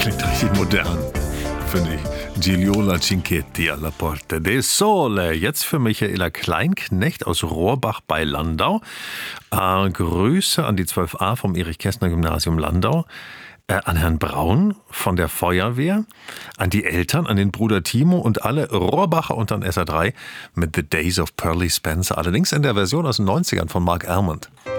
Klingt richtig modern, finde ich. Gigliola Cinquetti alla Porta del Sole. Jetzt für Michaela Kleinknecht aus Rohrbach bei Landau. Grüße an die 12a vom Erich-Kästner-Gymnasium Landau. An Herrn Braun von der Feuerwehr, an die Eltern, an den Bruder Timo und alle Rohrbacher und dann SA3 mit The Days of Pearly Spencer. Allerdings in der Version aus den 90ern von Mark Almond.